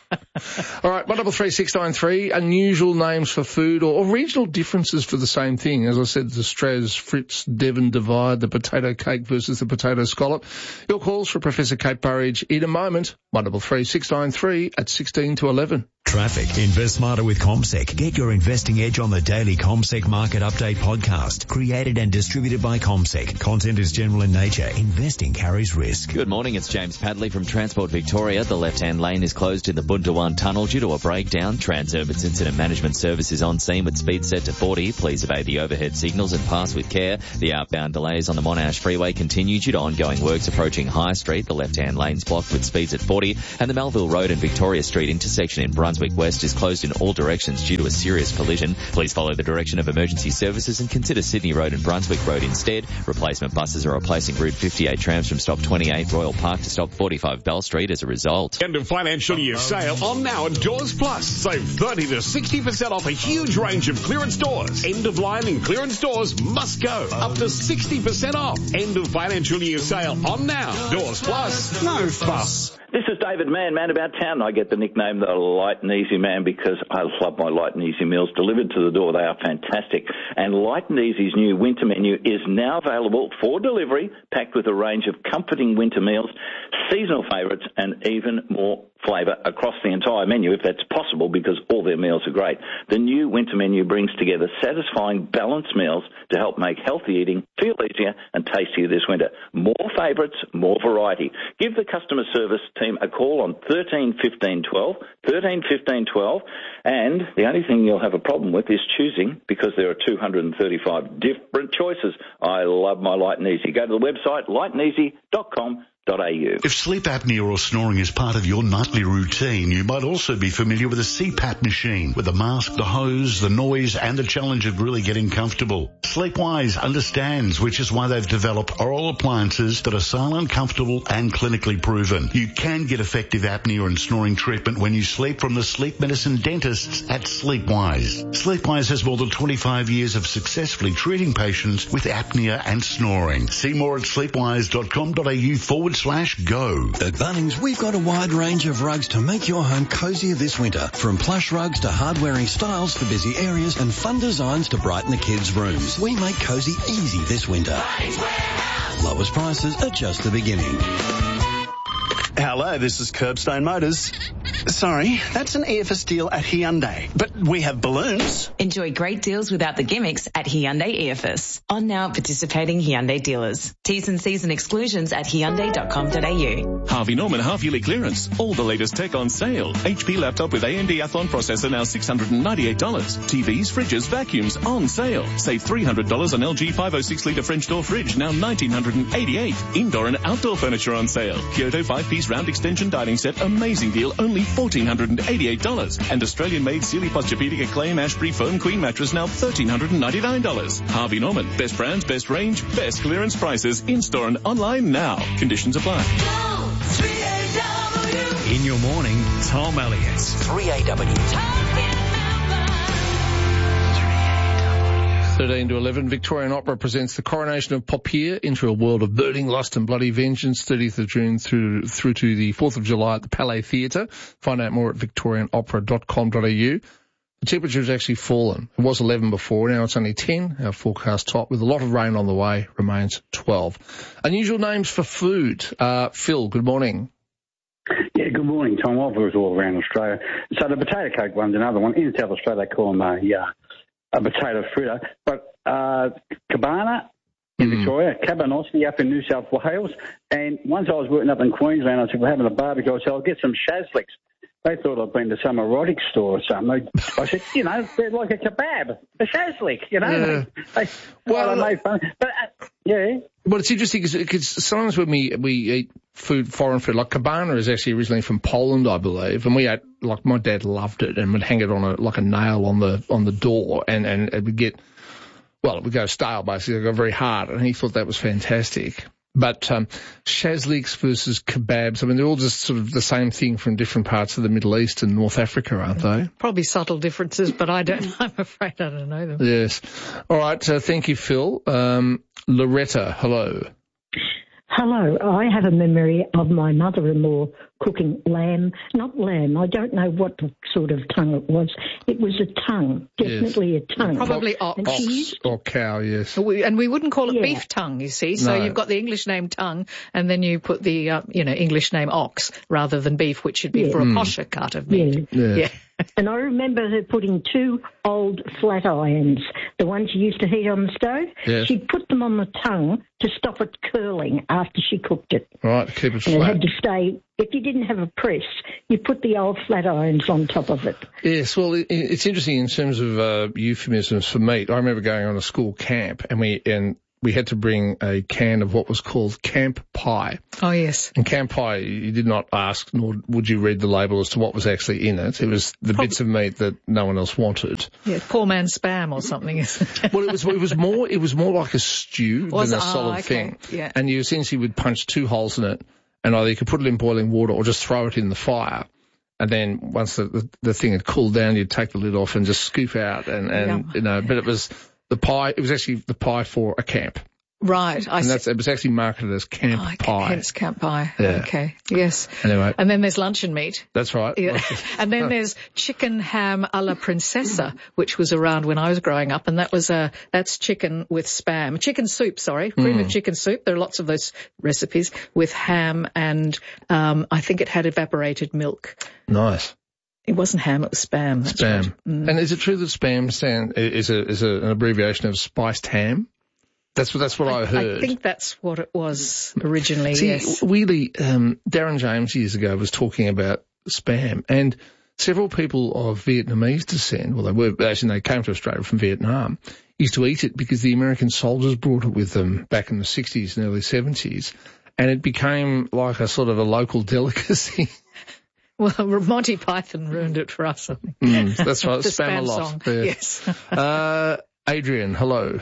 All right, one double three six nine three, unusual names for food or, or regional differences for the same thing. As I said, the Australia's Fritz Devon divide, the potato cake versus the potato scallop. Your calls for Professor Kate Burridge in a moment. one double three six nine three at sixteen to eleven. Traffic. Invest smarter with CommSec. Get your investing edge on the daily CommSec Market Update podcast. Created and distributed by CommSec. Content is general in nature. Investing carries risk. Good morning. It's James Padley from Transport Victoria. The left-hand lane is closed in the Bundawan Tunnel due to a breakdown. Transurban's Incident Management Service is on scene with speed set to forty. Please obey the overhead signals and pass with care. The outbound delays on the Monash Freeway continue due to ongoing works approaching High Street. The left-hand lane's blocked with speeds at forty. And the Melville Road and Victoria Street intersection in Brunswick West is closed in all directions due to a serious collision. Please follow the direction of emergency services and consider Sydney Road and Brunswick Road instead. Replacement buses are replacing Route fifty-eight trams from stop twenty-eight Royal Park to stop forty-five Bell Street as a result. End of financial year sale on now at Doors Plus. Save thirty to sixty percent off a huge range of clearance doors. End of line and clearance doors must go. Up to sixty percent off. End of financial year sale on now. Doors Plus. No fuss. This is David Mann, Man About Town. I get the nickname the Light and Easy Man because I love my Light and Easy meals delivered to the door. They are fantastic. And Light and Easy's new winter menu is now available for delivery, packed with a range of comforting winter meals, seasonal favourites, and even more flavour across the entire menu, if that's possible, because all their meals are great. The new winter menu brings together satisfying, balanced meals to help make healthy eating feel easier and tastier this winter. More favourites, more variety. Give the customer service team a call on thirteen fifteen twelve, thirteen fifteen twelve, and the only thing you'll have a problem with is choosing, because there are two hundred thirty-five different choices. I love my Light and Easy. Go to the website light and easy dot com. If sleep apnea or snoring is part of your nightly routine, you might also be familiar with a C PAP machine, with the mask, the hose, the noise, and the challenge of really getting comfortable. Sleepwise understands, which is why they've developed oral appliances that are silent, comfortable, and clinically proven. You can get effective apnea and snoring treatment when you sleep from the sleep medicine dentists at Sleepwise. Sleepwise has more than twenty-five years of successfully treating patients with apnea and snoring. See more at sleepwise.com.au forward slash go. At Bunnings, we've got a wide range of rugs to make your home cozier this winter. From plush rugs to hard-wearing styles for busy areas and fun designs to brighten the kids' rooms. We make cozy easy this winter. Lowest prices are just the beginning. Hello, this is Curbstone Motors. Sorry, that's an E F S deal at Hyundai, but we have balloons. Enjoy great deals without the gimmicks at Hyundai E F S. On now at participating Hyundai dealers. T's and C's and exclusions at hyundai dot com dot a u. Harvey Norman half-yearly clearance. All the latest tech on sale. H P laptop with A M D Athlon processor now six hundred ninety-eight dollars. T Vs, fridges, vacuums on sale. Save three hundred dollars on L G five oh six litre French door fridge, now one thousand nine hundred eighty-eight dollars. Indoor and outdoor furniture on sale. Kyoto five-piece round extension dining set, amazing deal, only one thousand four hundred eighty-eight dollars. And Australian-made Sealy Posturepedic Acclaim Ashbury Foam Queen Mattress, now one thousand three hundred ninety-nine dollars. Harvey Norman, best brands, best range, best clearance prices, in-store and online now. Conditions apply. In your morning, Tom Elliott. three A W. thirteen to eleven, Victorian Opera presents the Coronation of Popier into a world of burning lust and bloody vengeance, thirtieth of June through through to the fourth of July at the Palais Theatre. Find out more at victorian opera dot com dot a u. The temperature has actually fallen. It was eleven before, now it's only ten. Our forecast top, with a lot of rain on the way, remains twelve. Unusual names for food. Uh, Phil, good morning. Yeah, good morning, Tom. I've worked all around Australia. So the potato cake one's another one. In South Australia, they call them uh, yeah, a potato fritter. But uh, cabana in mm. Victoria, cabanossi up in New South Wales. And once I was working up in Queensland, I said, we're having a barbecue. I said, I'll get some shazliks. They thought I'd been to some erotic store or something. I said, you know, they're like a kebab, a shazlik, you know. Yeah. They, they, well, they made fun. But, uh, yeah. Well, it's interesting because sometimes when we, we eat food, foreign food, like cabana is actually originally from Poland, I believe, and we ate, like my dad loved it and would hang it on a, like a nail on the, on the door and, and it would get, well, it would go stale basically, it would go very hard, and he thought that was fantastic. But um, shazliks versus kebabs, I mean, they're all just sort of the same thing from different parts of the Middle East and North Africa, aren't they? Probably subtle differences, but I don't. I'm afraid I don't know them. Yes. All right. Uh, thank you, Phil. Um, Loretta, hello. Hello. I have a memory of my mother-in-law cooking lamb, not lamb. I don't know what sort of tongue it was. It was a tongue, definitely yes. a tongue. Probably ox. And Ox used, or cow, yes. We, and we wouldn't call it yeah. beef tongue, you see. So No. you've got the English name tongue, and then you put the, uh, you know, English name ox rather than beef, which should be Yeah. for a Mm. posher cut of meat. Yeah. yeah. And I remember her putting two old flat irons, the ones you used to heat on the stove. Yes. She'd put them on the tongue to stop it curling after she cooked it. Right, keep it And it flat. had to stay, if you didn't have a press, you put the old flat irons on top of it. Yes, well, it, it's interesting in terms of uh, euphemisms for meat. I remember going on a school camp, and we and we had to bring a can of what was called camp pie. Oh, yes. And camp pie, you did not ask, nor would you read the label as to what was actually in it. It was the Probably. bits of meat that no one else wanted. Yeah, poor man's spam or something. Isn't it? Well, it was it was more it was more like a stew Was than it? a Oh, solid okay. thing. Yeah. And you essentially would punch two holes in it, and either you could put it in boiling water or just throw it in the fire. And then once the, the, the thing had cooled down, you'd take the lid off and just scoop out. And, and Yum. you know, but it was the pie. It was actually the pie for a camp. Right. I And see. that's, it was actually marketed as camp Oh, pie. hence camp pie. Yeah. Okay. Yes. Anyway, And then there's luncheon meat. that's right. Yeah. And then there's chicken ham a la princesa, which was around when I was growing up, and that was a that's chicken with spam, chicken soup. Sorry, cream Mm. of chicken soup. There are lots of those recipes with ham, and um, I think it had evaporated milk. Nice. It wasn't ham; it was spam. That's Spam. right. Mm. And is it true that spam stand, is a is a, an abbreviation of spiced ham? That's what that's what I, heard. I think that's what it was originally. See, yes. weirdly, um, Darren James years ago was talking about spam, and several people of Vietnamese descent, well, they were actually they came to Australia from Vietnam, used to eat it because the American soldiers brought it with them back in the sixties and early seventies, and it became like a sort of a local delicacy. Well, Monty Python ruined it for us, I think. Mm, that's right, The spam, a spam lot. song. Yeah. Yes. uh, Adrian, hello.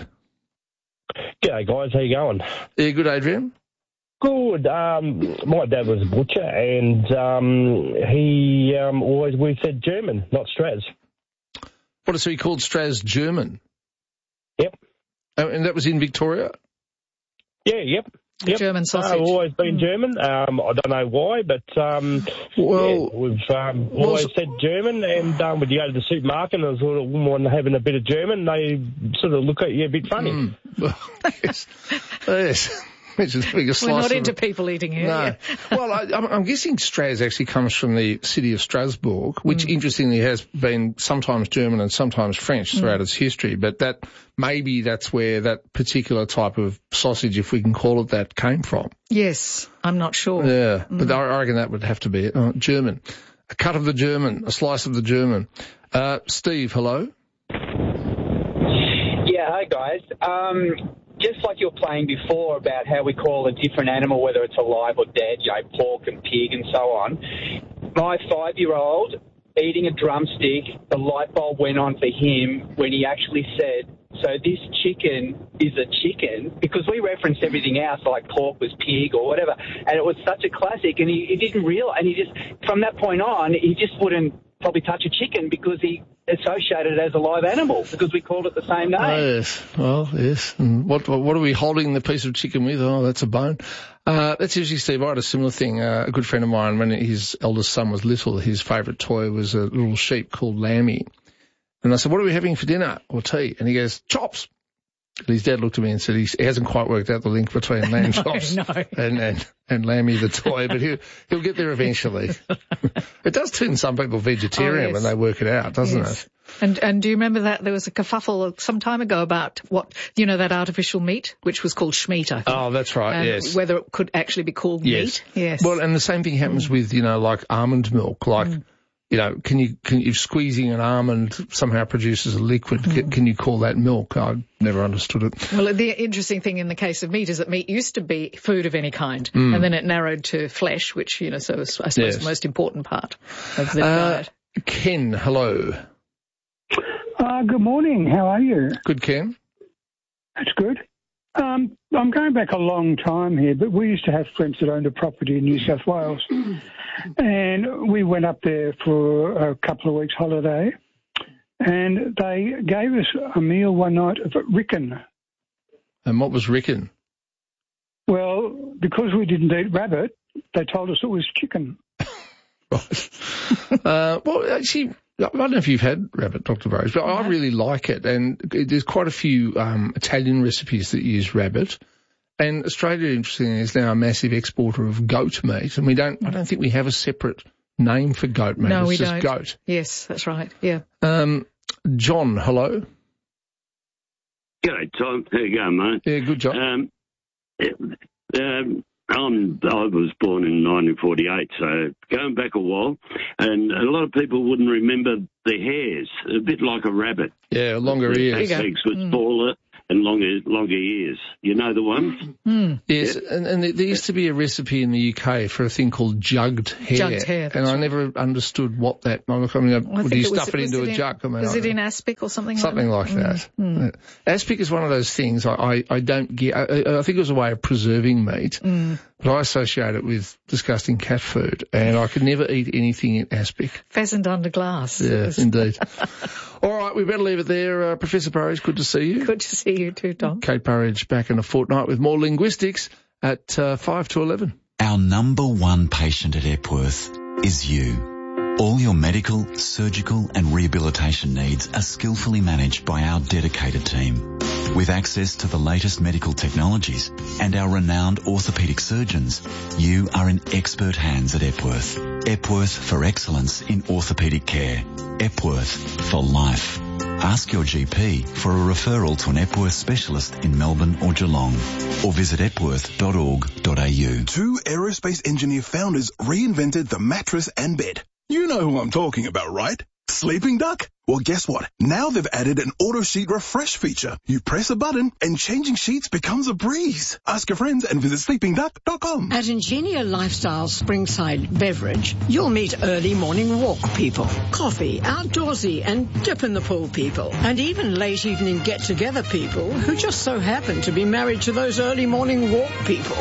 G'day guys, how you going? Yeah, good, Adrian. Good. Um, my dad was a butcher, and um, he um, always we said German, not Straz. What is he called? Straz German. Yep. Oh, and that was in Victoria? Yeah, yep. Yep. German sausage. Uh, always been German. Um, I don't know why, but um, well, yeah, we've um, well, always said German. And um, when you go to the supermarket and there's a little woman having a bit of German, they sort of look at you a bit funny. Mm. yes. yes. Imagine having a slice We're not of into it. people eating here. No. Yeah. Well, I, I'm, I'm guessing Straz actually comes from the city of Strasbourg, which Mm. interestingly has been sometimes German and sometimes French throughout Mm. its history. But that maybe that's where that particular type of sausage, if we can call it that, came from. Yes, I'm not sure. Yeah, Mm. but I reckon that would have to be it. Oh, German. A cut of the German, a slice of the German. Uh, Steve, hello. Yeah, hi guys. Um, just like you were playing before about how we call a different animal, whether it's alive or dead, you know, pork and pig and so on. My five-year-old eating a drumstick, the light bulb went on for him when he actually said, so this chicken is a chicken, because we referenced everything else, like pork was pig or whatever, and it was such a classic, and he, he didn't realize, and he just, from that point on, he just wouldn't probably touch a chicken because he associated it as a live animal, because we called it the same name. Oh, yes. Well, yes. And what what are we holding the piece of chicken with? Oh, that's a bone. Uh, that's usually, Steve. I had a similar thing. Uh, a good friend of mine, when his eldest son was little, his favourite toy was a little sheep called Lammy. And I said, what are we having for dinner or tea? And he goes, chops. And his dad looked at me and said he hasn't quite worked out the link between lamb No, chops no. and, and, and Lammy the toy, but he'll, he'll get there eventually. It does turn some people vegetarian Oh, yes. when they work it out, doesn't Yes. it? And and do you remember that there was a kerfuffle some time ago about what, you know, that artificial meat, which was called schmeat, I think. Oh, that's right, and yes. whether it could actually be called Yes. meat. Yes. Well, and the same thing happens with, you know, like almond milk. Like, Mm. you know, can you, can if squeezing an almond somehow produces a liquid, Mm. can, can you call that milk? I never understood it. Well, the interesting thing in the case of meat is that meat used to be food of any kind, Mm. and then it narrowed to flesh, which, you know, so is, I suppose, Yes. the most important part of the Uh, diet. Ken, hello. Uh, good morning. How are you? Good, Ken. That's good. Um, I'm going back a long time here, but we used to have friends that owned a property in New South Wales, and we went up there for a couple of weeks holiday, and they gave us a meal one night of ricken. And what was ricken? Well, because we didn't eat rabbit, they told us it was chicken. Right. uh, well, actually, I don't know if you've had rabbit, Doctor Burrows, but I really like it. And there's quite a few um, Italian recipes that use rabbit. And Australia, interestingly, is now a massive exporter of goat meat. And we don't, I don't think we have a separate name for goat meat. No, it's we just don't. goat. Yes, that's right. Yeah. Um, John, hello. G'day, Tom. How you going, mate? Yeah, good, John. Um, um, I'm, I was born in nineteen forty-eight, so going back a while, and a lot of people wouldn't remember the hairs, a bit like a rabbit. Yeah, longer the ears. legs were mm. smaller and longer, longer ears. You know the ones? Mm. Yes, yeah. and, and there used to be a recipe in the U K for a thing called jugged hair. Jugged hair, and I right. never understood what that, I mean, well, would you it stuff was, it into it a in, jug? I mean, was I, it in aspic or something Something like like that? that. Mm. Yeah. Aspic is one of those things I, I, I don't get. I, I think it was a way of preserving meat, mm. but I associate it with disgusting cat food, and I could never eat anything in aspic. Pheasant under glass. Yeah, indeed. All right, we better leave it there. Uh, Professor Burridge, good to see you. Good to see you too, Tom. Kate Burridge back in a fortnight with more linguistics at uh, five to eleven. Our number one patient at Epworth is you. All your medical, surgical and rehabilitation needs are skillfully managed by our dedicated team. With access to the latest medical technologies and our renowned orthopaedic surgeons, you are in expert hands at Epworth. Epworth for excellence in orthopaedic care. Epworth for life. Ask your G P for a referral to an Epworth specialist in Melbourne or Geelong, or visit epworth dot org dot a u. Two aerospace engineer founders reinvented the mattress and bed. You know who I'm talking about, right? Sleeping Duck? Well, guess what? Now they've added an auto sheet refresh feature. You press a button and changing sheets becomes a breeze. Ask your friends and visit sleeping duck dot com. At Ingenia Lifestyle Springside Beverage, you'll meet early morning walk people, coffee, outdoorsy and dip in the pool people, and even late evening get-together people who just so happen to be married to those early morning walk people.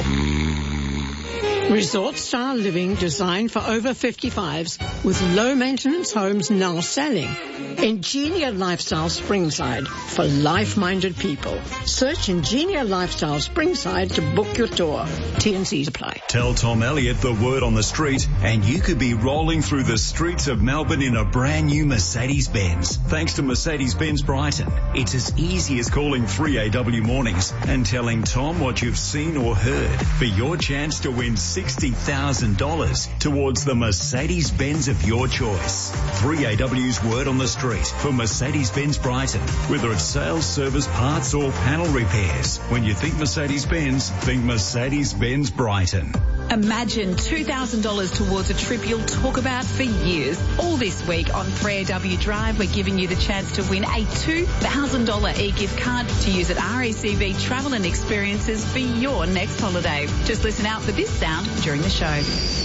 Resort-style living designed for over fifty-fives with low-maintenance homes now selling. Ingenia Lifestyle Springside for life-minded people. Search Ingenia Lifestyle Springside to book your tour. T and C's apply. Tell Tom Elliott the word on the street and you could be rolling through the streets of Melbourne in a brand new Mercedes-Benz. Thanks to Mercedes-Benz Brighton. It's as easy as calling three A W Mornings and telling Tom what you've seen or heard for your chance to win sixty thousand dollars towards the Mercedes-Benz of your choice. three A W's word on the street for Mercedes-Benz Brighton. Whether it's sales, service, parts or panel repairs. When you think Mercedes-Benz, think Mercedes-Benz Brighton. Imagine two thousand dollars towards a trip you'll talk about for years. All this week on three A W Drive, we're giving you the chance to win a two thousand dollars e-gift card to use at R A C V Travel and Experiences for your next holiday. Just listen out for this sound during the show.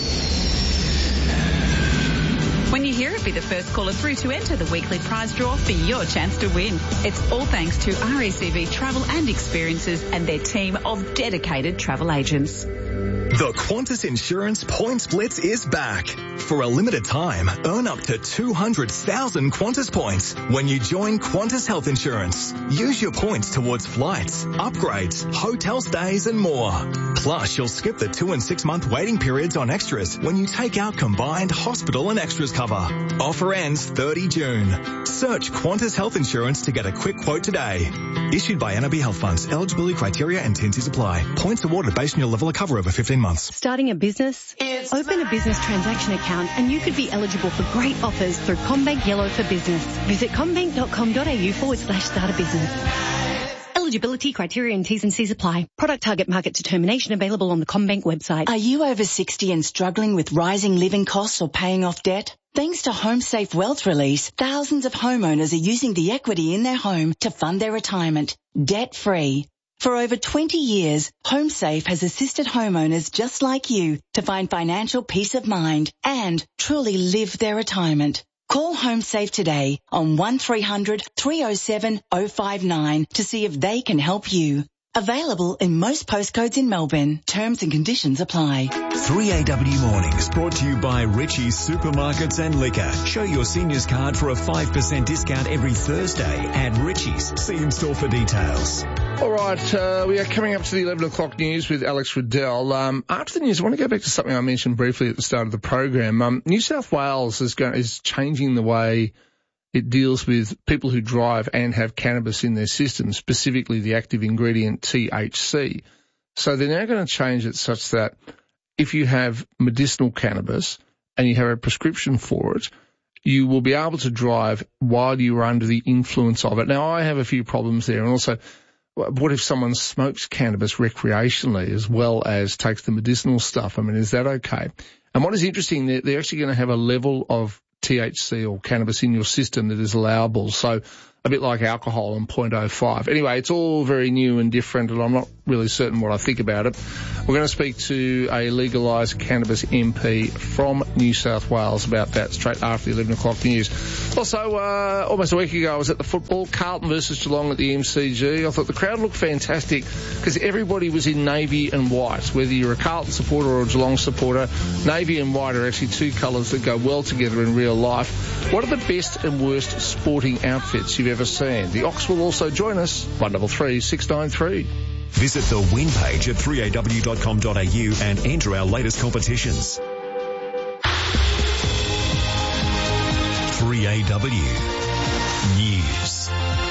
When you hear it, be the first caller through to enter the weekly prize draw for your chance to win. It's all thanks to R A C V Travel and Experiences and their team of dedicated travel agents. The Qantas Insurance Points Blitz is back. For a limited time, earn up to two hundred thousand Qantas points when you join Qantas Health Insurance. Use your points towards flights, upgrades, hotel stays and more. Plus, you'll skip the two and six month waiting periods on extras when you take out combined hospital and extras cover. Offer ends thirty June. Search Qantas Health Insurance to get a quick quote today. Issued by N R B Health Funds. Eligibility criteria and T and Cs apply. Points awarded based on your level of cover over fifteen months. Starting a business? Open a business transaction account and you could be eligible for great offers through CommBank Yellow for Business. Visit commbank dot com dot a u forward slash start a business. Eligibility criteria and T's and C's apply. Product target market determination available on the CommBank website. Are you over sixty and struggling with rising living costs or paying off debt? Thanks to HomeSafe Wealth Release, thousands of homeowners are using the equity in their home to fund their retirement, debt-free. For over twenty years, HomeSafe has assisted homeowners just like you to find financial peace of mind and truly live their retirement. Call HomeSafe today on one three hundred, three oh seven, oh five nine to see if they can help you. Available in most postcodes in Melbourne. Terms and conditions apply. three A W Mornings brought to you by Richie's Supermarkets and Liquor. Show your seniors card for a five percent discount every Thursday at Richie's. See in store for details. All right, uh, we are coming up to the eleven o'clock news with Alex Riddell. Um, after the news, I want to go back to something I mentioned briefly at the start of the program. Um, New South Wales is, going, is changing the way it deals with people who drive and have cannabis in their system, specifically the active ingredient T H C. So they're now going to change it such that if you have medicinal cannabis and you have a prescription for it, you will be able to drive while you are under the influence of it. Now, I have a few problems there. And also, what if someone smokes cannabis recreationally as well as takes the medicinal stuff? I mean, is that okay? And what is interesting, they're, they're actually going to have a level of T H C or cannabis in your system that is allowable. So a bit like alcohol and point oh five. Anyway, it's all very new and different, and I'm not really certain what I think about it. We're going to speak to a legalised cannabis M P from New South Wales about that straight after the eleven o'clock news. Also, uh, almost a week ago, I was at the football, Carlton versus Geelong at the M C G. I thought the crowd looked fantastic because everybody was in navy and white. Whether you're a Carlton supporter or a Geelong supporter, navy and white are actually two colours that go well together in real life. What are the best and worst sporting outfits you've ever seen? The Ox will also join us. one double three six nine three. Visit the win page at three A W dot com dot A U and enter our latest competitions. three A W News.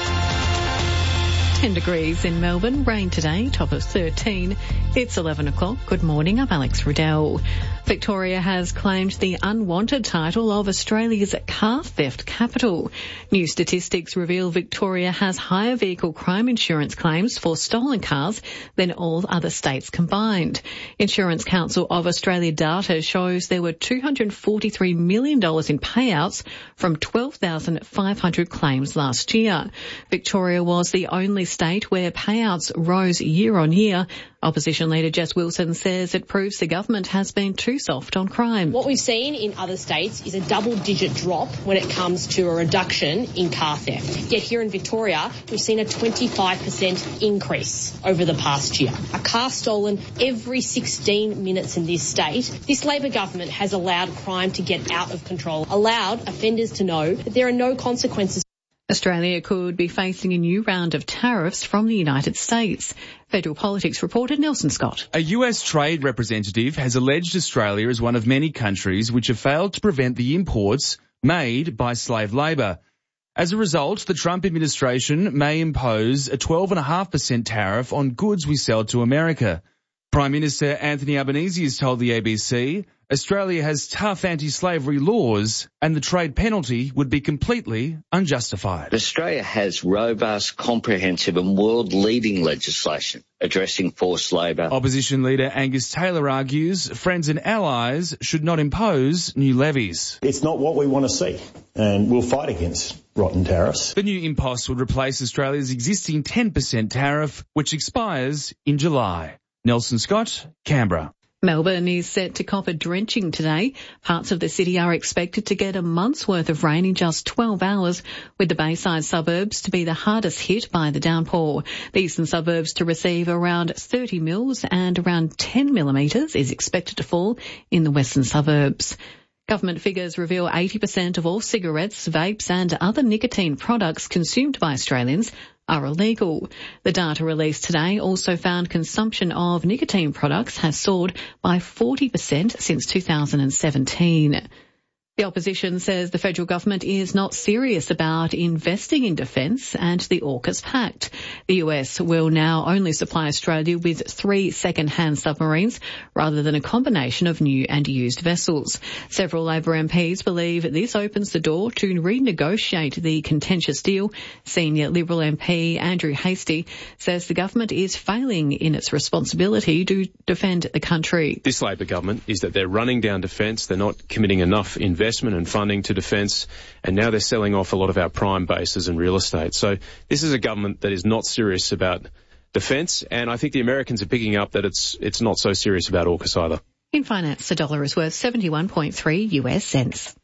ten degrees in Melbourne, rain today, top of thirteen. It's eleven o'clock. Good morning, I'm Alex Riddell. Victoria has claimed the unwanted title of Australia's car theft capital. New statistics reveal Victoria has higher vehicle crime insurance claims for stolen cars than all other states combined. Insurance Council of Australia data shows there were two hundred forty-three million dollars in payouts from twelve thousand five hundred claims last year. Victoria was the only state where payouts rose year on year. Opposition leader Jess Wilson says it proves the government has been too soft on crime. What we've seen in other states is a double-digit drop when it comes to a reduction in car theft. Yet here in Victoria, we've seen a twenty-five percent increase over the past year. A car stolen every sixteen minutes in this state. This Labor government has allowed crime to get out of control, allowed offenders to know that there are no consequences. Australia could be facing a new round of tariffs from the United States. Federal Politics reporter Nelson Scott. A U S trade representative has alleged Australia is one of many countries which have failed to prevent the imports made by slave labour. As a result, the Trump administration may impose a twelve point five percent tariff on goods we sell to America. Prime Minister Anthony Albanese has told the A B C Australia has tough anti-slavery laws and the trade penalty would be completely unjustified. Australia has robust, comprehensive and world-leading legislation addressing forced labour. Opposition leader Angus Taylor argues friends and allies should not impose new levies. It's not what we want to see, and we'll fight against rotten tariffs. The new impost would replace Australia's existing ten percent tariff, which expires in July. Nelson Scott, Canberra. Melbourne is set to cop a drenching today. Parts of the city are expected to get a month's worth of rain in just twelve hours, with the Bayside suburbs to be the hardest hit by the downpour. The eastern suburbs to receive around thirty mils and around ten millimetres is expected to fall in the western suburbs. Government figures reveal eighty percent of all cigarettes, vapes and other nicotine products consumed by Australians are illegal. The data released today also found consumption of nicotine products has soared by forty percent since two thousand seventeen. The opposition says the federal government is not serious about investing in defence and the AUKUS Pact. The U S will now only supply Australia with three second-hand submarines rather than a combination of new and used vessels. Several Labor M Ps believe this opens the door to renegotiate the contentious deal. Senior Liberal M P Andrew Hastie says the government is failing in its responsibility to defend the country. This Labor government is that they're running down defence, they're not committing enough investment and funding to defence, and now they're selling off a lot of our prime bases and real estate. So this is a government that is not serious about defence, and I think the Americans are picking up that it's it's not so serious about AUKUS either. In finance, the dollar is worth seventy-one point three U S cents.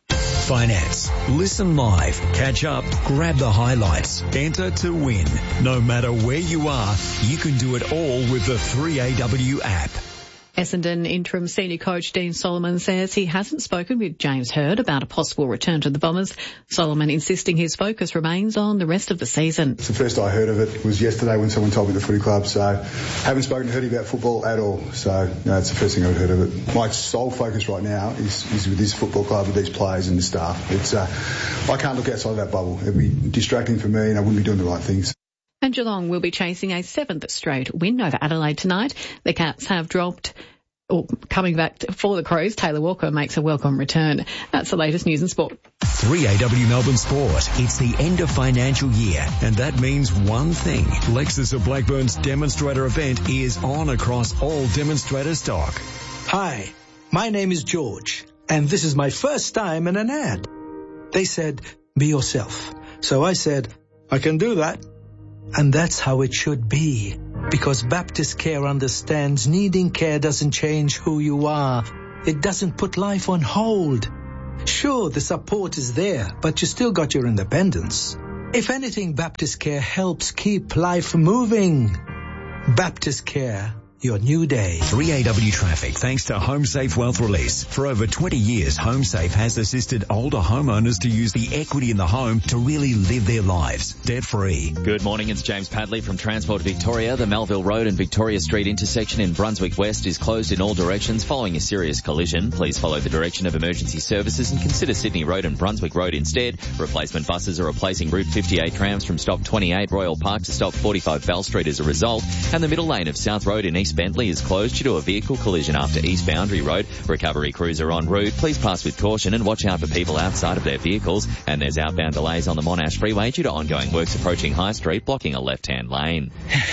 Finance. Listen live, catch up, grab the highlights, enter to win. No matter where you are, you can do it all with the three A W app. Essendon interim senior coach Dean Solomon says he hasn't spoken with James Hird about a possible return to the Bombers. Solomon insisting his focus remains on the rest of the season. The first I heard of it was yesterday when someone told me at the footy club, so haven't spoken to Hirdy about football at all. So no, it's the first thing I've heard of it. My sole focus right now is, is with this football club, with these players and the staff. It's uh, I can't look outside of that bubble. It'd be distracting for me and I wouldn't be doing the right things. And Geelong will be chasing a seventh straight win over Adelaide tonight. The Cats have dropped, or coming back to, for the Crows, Taylor Walker makes a welcome return. That's the latest news and sport. three A W Melbourne Sport. It's the end of financial year, and that means one thing. Lexus of Blackburn's demonstrator event is on across all demonstrator stock. Hi, my name is George, and this is my first time in an ad. They said, be yourself. So I said, I can do that. And that's how it should be, because Baptist Care understands needing care doesn't change who you are. It doesn't put life on hold. Sure, the support is there, but you still got your independence. If anything, Baptist Care helps keep life moving. Baptist Care. Your new day. three A W traffic thanks to HomeSafe Wealth Release. For over twenty years, HomeSafe has assisted older homeowners to use the equity in the home to really live their lives debt-free. Good morning, it's James Padley from Transport Victoria. The Melville Road and Victoria Street intersection in Brunswick West is closed in all directions following a serious collision. Please follow the direction of emergency services and consider Sydney Road and Brunswick Road instead. Replacement buses are replacing Route fifty-eight trams from stop twenty-eight Royal Park to stop forty-five Bell Street as a result. And the middle lane of South Road in East Bentley is closed due to a vehicle collision after East Boundary Road. Recovery crews are en route. Please pass with caution and watch out for people outside of their vehicles. And there's outbound delays on the Monash Freeway due to ongoing works approaching High Street, blocking a left-hand lane.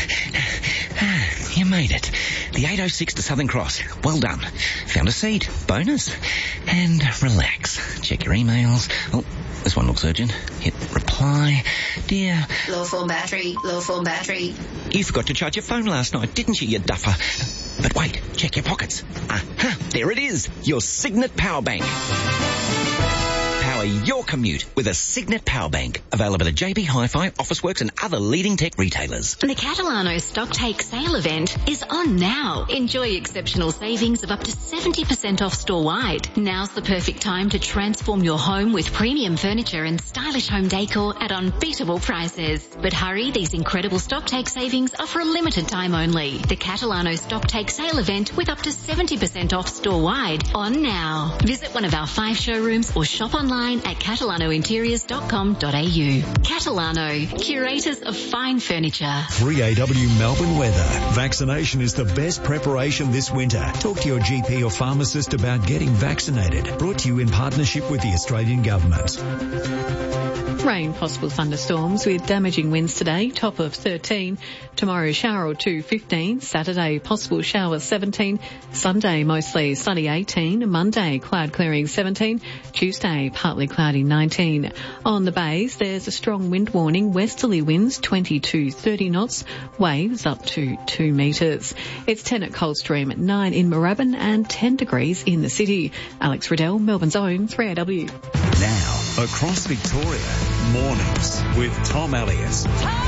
You made it. The eight oh six to Southern Cross. Well done. Found a seat. Bonus. And relax. Check your emails. Oh, this one looks urgent. Hit reply. Dear. Low form battery. Low form battery. You forgot to charge your phone last night, didn't you, you duffer? But wait, check your pockets. Aha, there it is. Your Signet Power Bank. Power your commute with a Signet Power Bank. Available at J B Hi-Fi, Officeworks and other leading tech retailers. The Catalano Stock Take Sale event is on now. Enjoy exceptional savings of up to seventy percent off store-wide. Now's the perfect time to transform your home with premium furniture and stylish home decor at unbeatable prices. But hurry, these incredible Stock Take savings are for a limited time only. The Catalano Stock Take Sale event with up to seventy percent off store-wide on now. Visit one of our five showrooms or shop online at catalano interiors dot com dot a u. Catalano, curators of fine furniture. three A W Melbourne weather. Vaccination is the best preparation this winter. Talk to your G P or pharmacist about getting vaccinated. Brought to you in partnership with the Australian Government. Rain, possible thunderstorms with damaging winds today, top of thirteen. Tomorrow, shower or two, fifteen. Saturday, possible shower, seventeen. Sunday, mostly sunny, eighteen. Monday, cloud clearing, seventeen. Tuesday, partly cloudy, nineteen. On the bays, there's a strong wind warning. Westerly winds, twenty to thirty knots. Waves up to two metres. It's ten at Coldstream, nine in Moorabbin and ten degrees in the city. Alex Riddell, Melbourne's own three A W. Now, across Victoria, mornings with Tom Elliott.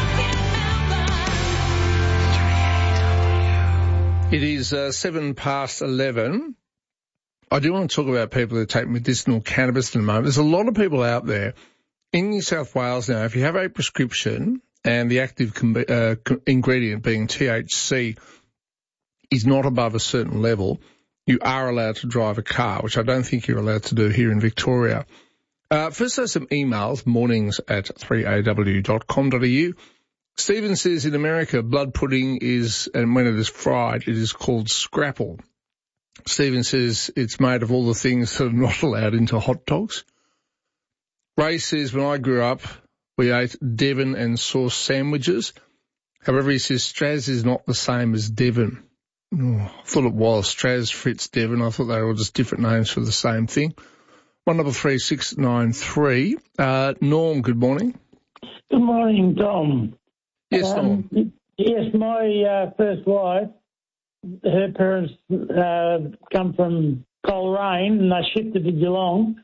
It is uh, seven past eleven. I do want to talk about people who take medicinal cannabis in a moment. There's a lot of people out there in New South Wales now. If you have a prescription and the active com- uh, ingredient being T H C is not above a certain level, you are allowed to drive a car, which I don't think you're allowed to do here in Victoria. Uh, first, there's some emails, mornings at three a w dot com dot a u. Stephen says in America, blood pudding is, and when it is fried, it is called scrapple. Stephen says it's made of all the things that are not allowed into hot dogs. Ray says, when I grew up, we ate Devon and sauce sandwiches. However, he says Straz is not the same as Devon. Oh, I thought it was. Straz, Fritz, Devon. I thought they were just different names for the same thing. One double three six nine three. Uh, Norm, good morning. Good morning, Tom. Yes, um, Norm. Yes, my uh, first wife, her parents uh, come from Coleraine and they shifted to Geelong.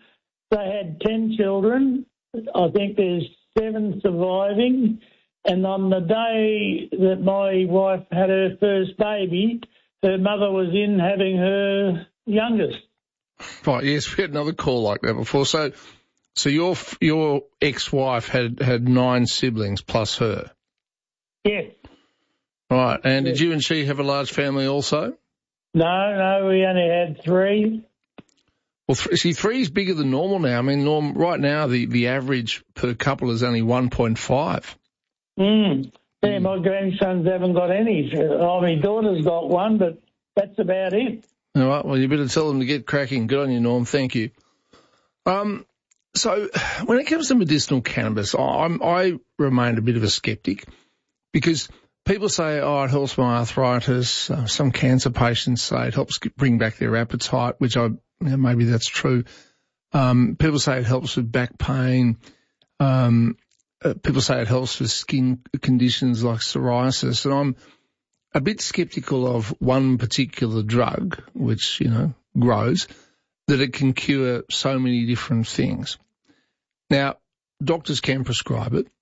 they had ten children. I think there's seven surviving. And on the day that my wife had her first baby, her mother was in having her youngest. Right, yes, we had another call like that before. So so your your ex-wife had, had nine siblings plus her? Yes. Right, and yes. Did you and she have a large family also? No, no, we only had three. Well, th- see, three is bigger than normal now. I mean, norm, right now the, the average per couple is only one point five. Mm. Yeah, my grandsons haven't got any. Oh, my daughter's got one, but that's about it. All right, well, you better tell them to get cracking. Good on you, Norm. Thank you. Um, so when it comes to medicinal cannabis, I'm, I remain a bit of a skeptic because people say, oh, it helps my arthritis. Uh, some cancer patients say it helps bring back their appetite, which I, you know, maybe that's true. Um, people say it helps with back pain. Um, uh, people say it helps with skin conditions like psoriasis. And I'm a bit skeptical of one particular drug, which, you know, grows, that it can cure so many different things. Now, doctors can prescribe it.